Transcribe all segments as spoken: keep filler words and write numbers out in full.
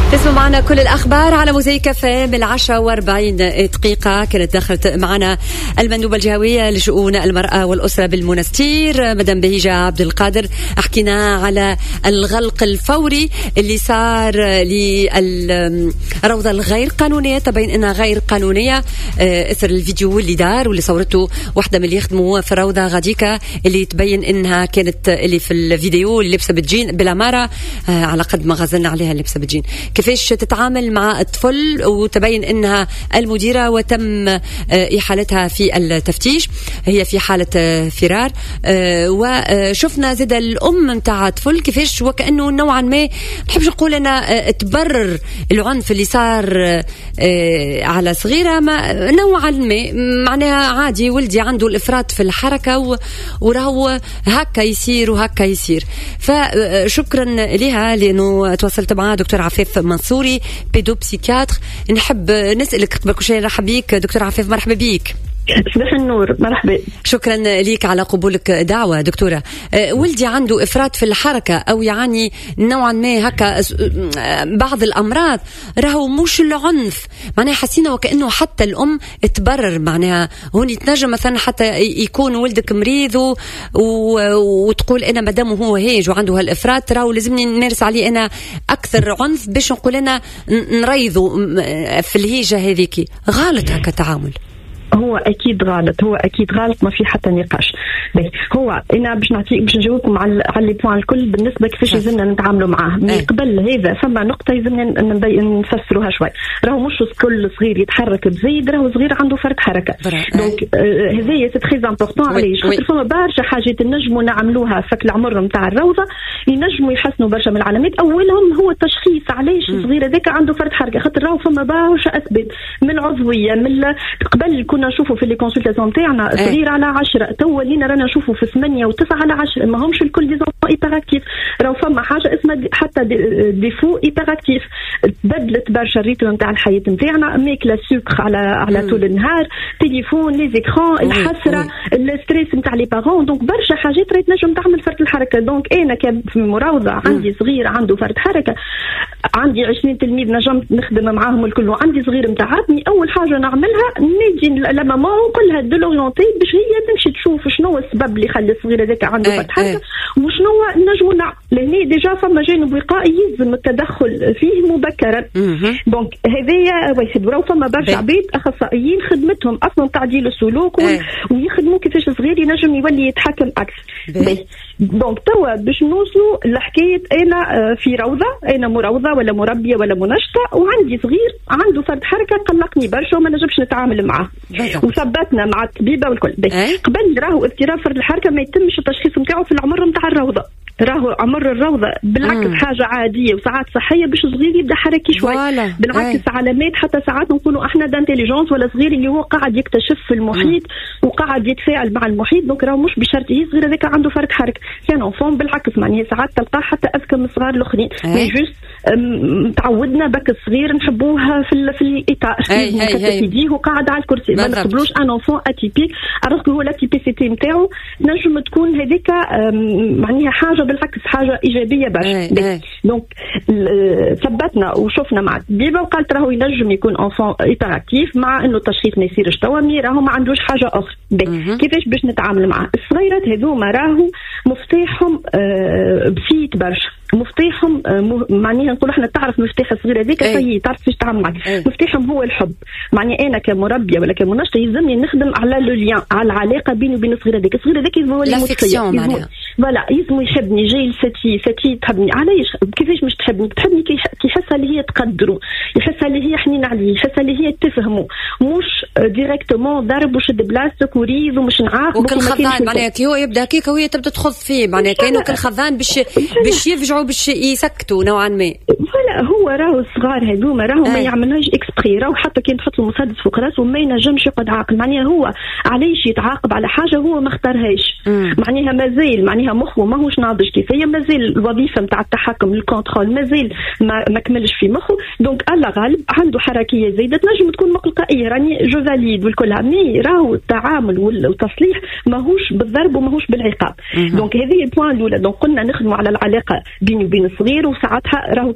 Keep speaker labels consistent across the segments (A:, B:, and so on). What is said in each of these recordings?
A: تسمع معنا كل الأخبار على موزايك كافيه بالعشرة وأربعين دقيقة. كانت دخلت معنا المندوبة الجهوية لشؤون المرأة والأسرة بالمنستير مدام بهيجة عبد القادر. حكينا على الغلق الفوري اللي صار للروضة الغير قانونية، تبين أنها غير قانونية إثر الفيديو اللي دار واللي صورته واحدة من اللي يخدموا في الروضة غاديكا، اللي تبين أنها كانت اللي في الفيديو اللي لبسة بتجين بالأمارة على قد ما غزلنا عليها اللبسة بتجين كيفاش تتعامل مع الطفل، وتبين انها المديرة وتم احالتها في التفتيش، هي في حالة فرار. وشفنا زاد الام متاع الطفل كيفاش وكأنه نوعا ما نحبش نقول انا تبرر العنف اللي صار على صغيرة، ما نوعا ما معناها عادي ولدي عنده الافراط في الحركة وراهو هكا يصير وهكا يصير. فشكرا لها لانه تواصلت مع دكتور عفيف منصوري بيدو بسيكياتر. نحب نسألك قبل كل شيء نرحب بيك دكتور عفيف، مرحبا بيك.
B: صباح النور، مرحبا.
A: شكرا ليك على قبولك دعوة دكتورة. أه ولدي عنده إفراط في الحركة أو يعني نوعا ما هكا بعض الأمراض، راهو مش العنف معناها حسينا وكأنه حتى الأم تبرر، معناها هون يتنجم مثلا حتى يكون ولدك مريض وتقول أنا مدام هو هيج وعنده هالإفراط راهو لازمني نمارس عليه أنا أكثر عنف باش نقول أنا نريضه في الهيجة هذيك. غلط هكا تعامل؟
B: هو اكيد غلط، هو اكيد غلط، ما في حتى نقاش. هو انا باش نعطيك باش نجاوبكم على على لي بوين الكل بالنسبه كيفاش لازمنا نتعاملوا معاه. من قبل هذا فما نقطه لازمنا نفسروها شوي. راهو مش كل صغير يتحرك بزيد، راهو صغير عنده فرط حركه. دونك هذايا سي تري امبورطون. علاش؟ خاطر فما برشا حاجات نجموا نعملوها فك العمر نتاع الروضه ينجموا يحسنوا برشا من العلامات. اولهم هو التشخيص. علاش الصغير هذاك عنده فرط حركه؟ خاطر راهو فما برشا اسباب من العضويه، من قبل كنا نشوفوا في لي كونسلطاسيون نتاعنا صغير على عشرة، تو ولينا رانا نشوفوا في ثمانية وتسعة على عشرة. ما همش الكل دي زونفون ايبر اكتيف، راهو فما حاجه اسمها حتى ديفو ايبر اكتيف. بدلت برشا الريتم نتاع الحياه نتاعنا، ماكله سكر على على طول النهار، تليفون، لي زيكران، الحسره، الستريس نتاع لي بارون. دونك برشا حاجات راهي تنجم تعمل فرط الحركه. دونك انا كمراوضه عندي صغير عنده فرط حركه، عندي عشرين تلميذ نجمت نخدم معاهم الكل وعندي صغير متعبني، اول حاجه نعملها نجي لما ما نقول لها دولوريونتي باش هي تمشي تشوف شنو السبب اللي خلى الصغير هذاك عنده فرط حركه وشنو نجموا نعمل. لهنا ديجا فما جانب وقائي يلزم التدخل فيه مبكرا. دونك هذايا ويخدموا فما برشا عباد اخصائيين خدمتهم اصلا تعديل السلوك ويخدموا كيفاش الصغير ينجم يولي يتحكم اكثر. دونك توا باش نوصلوا لحكايه انا في روضه، انا مروضه ولا مربيه ولا منشطه وعندي صغير عنده فرط حركه قلقني برشا وما نجمش نتعامل معاه، وثبتنا مع الطبيبه والكل. قبل راهو اضطراب فرط الحركه ما يتمش التشخيص نتاعو في العمر نتاع الروضه، راهو عمر الروضه بالعكس مم. حاجه عاديه وساعات صحيه باش صغير يبدا حركي شوي. بالعكس أي. علامات حتى ساعات نقولوا احنا دانتيليجونس ولا صغير اللي هو قاعد يكتشف في المحيط مم. وقاعد يتفاعل مع المحيط. دونك راهو مش بشرط هي صغير هذاك عنده فرط حركه، كان اونفون بالعكس معناها ساعات تلقاه حتى اذكى من الصغار الاخرين. مي جوست تعودنا بك الصغير نحبوها في في الاطار في يديه وقاعد على الكرسي، ما نقبلوش ان اونفون اتيبيك. عرفت هو الاتيبيسيتي نتاعو نجم تكون هذيك معناها حاجه بالعكس حاجه ايجابيه برشا. دونك ثبتنا وشفنا مع الطبيبه وقالت راهو ينجم يكون انفون ايبر اكتيف مع انه التشخيص ما يصيرش توا، مي راهو ما عندوش حاجه اخرى. كيفاش باش نتعامل معاه؟ الصغيرات هذوما راهو مفتاحهم بسيط برشا، مفتاحهم معناها نقول احنا تعرف مفتاح الصغير هذيك فهي تعرف كيفاش تعامل معك. مفتاحهم هو الحب. معني انا كمربيه ولا كمنشطه يلزمني نخدم على لو ليان، على العلاقه بيني وبين الصغير هذيك. الصغير هذاك يزمو لي متخيل فوالا يزمو يحبني، جاي ستي ستي تحبني. علاش؟ كيفاش مش تحبني؟ تحبني كي يحسها اللي هي تقدره، يحسها اللي هي حنين عليه، يحسها اللي هي تفهمه، مش ديريكتومون ضرب وشد بلاصتك وريض ومش نعاقبك.
A: وكل خضان معناها كي هو يبدا هكاك وهي تبدا تخض فيه، معناها كانه كل خضان باش باش يفجعوا باش يسكتوا نوعا ما.
B: فوالا هو راهو الصغار هذوما راهو ما يعملوش اكسبري، راهو حتى كي تحط المسدس فوق راسه ما ينجمش يقعد عاقل. معناها هو علاش يتعاقب على حاجه هو ما اختارهاش، معناها مازال معناها مخه ماهوش ناضج كيفيه، مازال الوظيفه نتاع التحكم الكونترول مازال ما, ما كملش في مخه. دونك الله غالب عنده حركيه زايده تنجم تكون مقلقائيه راني جو فاليد والكلها، مي راهو التعامل والتصليح ماهوش بالضرب وماهوش بالعقاب. دونك هذه البوان الاولى. دونك قلنا نخدموا على العلاقه بيني وبين الصغير، وساعتها راهو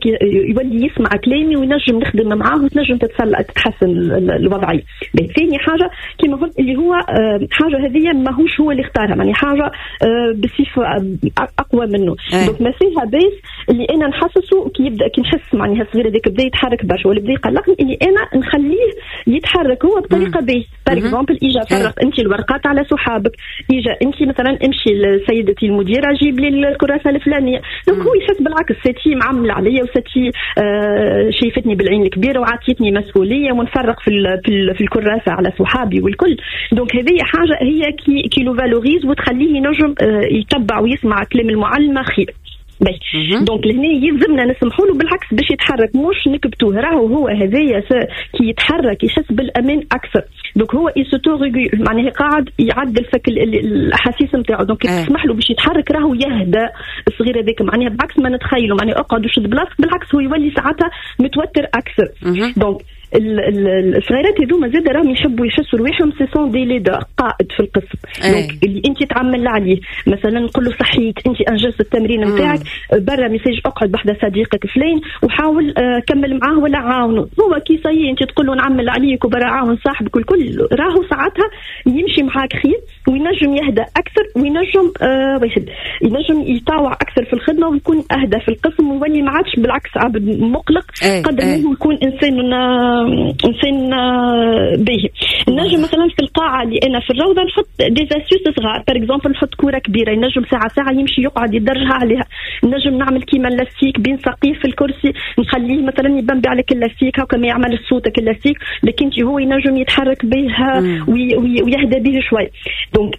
B: يولي يسمع كلامي وينجم نخدم معاه وتنجم تتحسن الوضعيه. ثاني حاجه كما قلت اللي هو حاجه هذه ماهوش هو اللي اختارها، يعني حاجه بصفه اقوى منه. دونك ما فيها بيس اللي انا نحسسه كي يبدا كي نحس معني هالصغير هذاك بدا يتحرك برشا ولا بدا يقلقني اللي انا نخليه يتحرك هو بطريقه بيس. بار اكزومبل اجا فرق انت الورقات على صحابك، اجا انت مثلا امشي لسيدتي المديره جيب لي الكراسه الفلانيه. دونك هو يحس بالعكس سيتي معمل عليا وسيتي آه شايفتني بالعين الكبيره وعطيتني مسؤوليه ونفرق في في, في الكراسه على صحابي والكل. دونك هذه حاجه هي كي كي لو فالوريز وتخليه ينجم آه يتبع ويسمع كلام المعلمه خير. دونك لهنا يلزمنا نسمحوا له بالعكس باش يتحرك، مش نكبتوه راهو هو هذايا كي يتحرك يحس بالامان اكثر. دونك هو يسوتو معناها قاعد يعدل فك الاحاسيس نتاعو. دونك تسمح له باش يتحرك راهو يهدى الصغير هذاك، معناها بعكس ما نتخيلوا معناها اقعد وشد بلاصتك، بالعكس هو يولي ساعتها متوتر اكثر. دونك الصغيرات هذوما زاد راهم يحبوا يحسوا رواحهم سي سون دي ليدر قائد في القسم. دونك اللي انت تعمل عليه مثلا نقول له صحيت انت انجزت التمرين نتاعك برا ميساج اقعد بحدا صديقك فلان وحاول آه كمل معاه ولا عاونه. هو كي صاي انت تقول له نعمل عليك وبرا عاون صاحبك والكل راهو ساعتها يمشي معاك خير وينجم يهدى اكثر وينجم آه ويهد ينجم يطاوع اكثر في الخدمه ويكون اهدى في القسم ويولي ما عادش بالعكس عبد مقلق قدر ما يكون انسان انسان باهي. نجم مثلا في القاعه اللي انا في الروضه نحط دي زاسيوس صغار، بار اكزومبل نحط كوره كبيره ينجم ساعه ساعه يمشي يقعد يدرجها عليها. نجم نعمل كيما اللاستيك بين ساقيه في الكرسي نخليه مثلا يبنبي عليك اللاستيك هكا ما يعمل الصوت اللاستيك لكن هو ينجم يتحرك بها ويهدى به شوي. دونك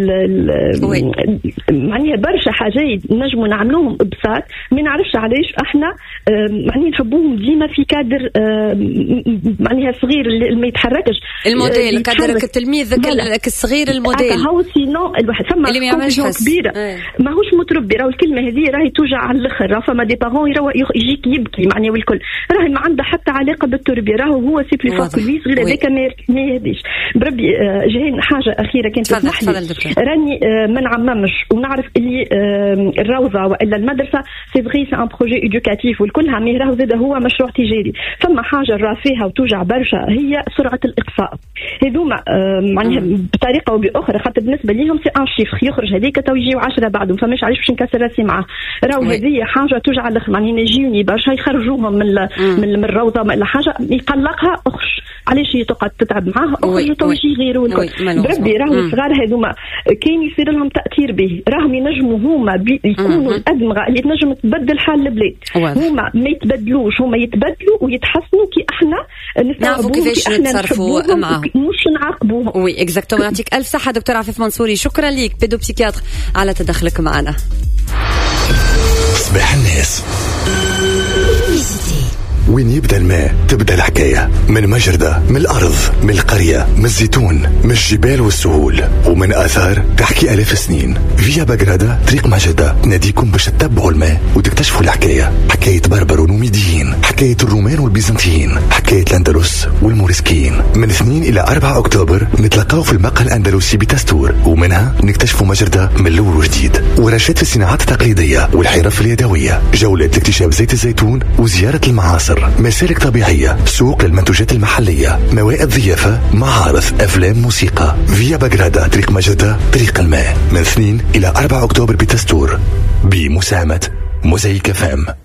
B: معناها برشا حاجات نجموا نعملوهم بساط ما نعرفش علاش احنا معناها نحبوهم ديما في كادر معناها صغير اللي ما يتحركش
A: الموديل كادرك التلميذ الصغير الموديل
B: هو سينو الواحد فما
A: اللي ما يعملش
B: كبيره ايه. ماهوش متربي راهو الكلمه هذه راهي توجع على الاخر. راه فما دي بارون يجيك يبكي معناها والكل راهي ما عندها حتى علاقه بالتربيه. راهو هو سي بلي فوق لوي صغير هذاك ما يهديش. بربي جاهين حاجه اخيره كانت تسمح لي راني ما نعممش ونعرف اللي الروضه والا المدرسه سي فغي سي ان بروجي ايدوكاتيف والكلها مي راهو زاد هو مشروع تجاري. فما حاجه راه فيها وتوجع برشا هي سرعه الاقصاء. هذوما معناها بطريقه او باخرى خاطر بالنسبه ليهم سي ان شيفر يخرج هذيك تو يجيو عشرة بعدهم فماش علاش باش نكسر راسي معاه. راهو هذه حاجه توجع على الاخر معناها يجيوني برشا يخرجوهم من من, من الروضه ولا حاجه يقلقها اخش علاش هي تقعد تتعب معاه اخرج تو يجي غيره والكل. بربي راهو الصغار هذوما كاين يصير لهم تاثير به راهم ينجموا هما يكونوا الادمغه اللي تنجم تبدل حال البلاد. هما ما يتبدلوش هما يتبدلوا ويتحسنوا كي احنا
A: نعرفوا كيفاش نتصرفوا معاهم
B: مش نعاقبوهم.
A: وي اكزاكتومون. يعطيك الف صحه دكتور عفيف منصوري، شكرا ليك بيدو بسيكياتر على تدخلك معنا.
C: صباح الناس. وين يبدأ الماء تبدأ الحكاية، من مجردة، من الأرض، من القرية، من الزيتون، من الجبال والسهول، ومن آثار تحكي ألف سنين. فيا بقرادة طريق مجردة ناديكم باش تتبعوا الماء وتكتشفوا الحكاية. حكاية بربر ونوميديين، حكاية الرومان والبيزنطيين، حكاية الأندلس والموريسكيين. من اثنين إلى أربعة أكتوبر نتلقاو في المقهى الأندلسي بتستور، ومنها نكتشفوا مجردة من الأول وجديد، ورشات في الصناعات التقليدية والحرف اليدوية، جولة لاكتشاف زيت الزيتون وزيارة المعاصر، مسالك طبيعية، سوق للمنتوجات المحلية، موائد ضيافة، معارض، أفلام، موسيقى. فيا بقرادة طريق مجردة طريق الماء من اثنين إلى أربعة أكتوبر بتستور بمساهمة موزايك فام.